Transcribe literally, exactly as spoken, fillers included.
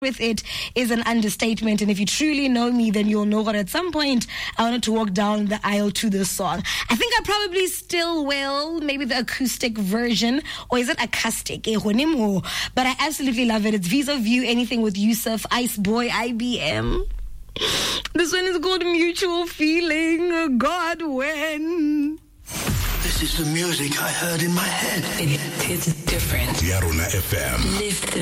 with it is an understatement, and if you truly know me, then you'll know that at some point I wanted to walk down the aisle to this song. I think I probably still will, maybe the acoustic version, or is it acoustic? But I absolutely love it. It's Vis-A-View, anything with Yusuf, Ice Boy, I B M. This one is called Mutual Feeling. God, when? This is the music I heard in my head. It, it's different. Yaruna F M. Live the